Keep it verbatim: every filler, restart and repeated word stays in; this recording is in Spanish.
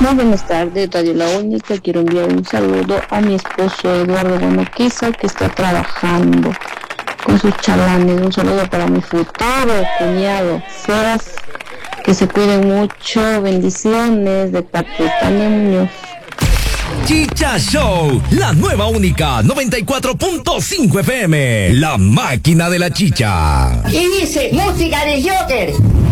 Muy buenas tardes, Radio La Única. Quiero enviar un saludo a mi esposo Eduardo Bonoquiza, que está trabajando con sus chalanes. Un saludo para mi futuro cuñado Sebas, que se cuiden mucho. Bendiciones de parte de Tania Muñoz. Chicha Show, la nueva única noventa y cuatro punto cinco F M, la máquina de la chicha. Y dice, música de Joker.